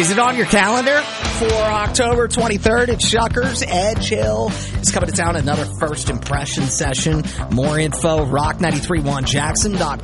Is it on your calendar for October 23rd? It's Shuckers. Edge Hill is coming to town. Another first impression session. More info, rock931jackson.com.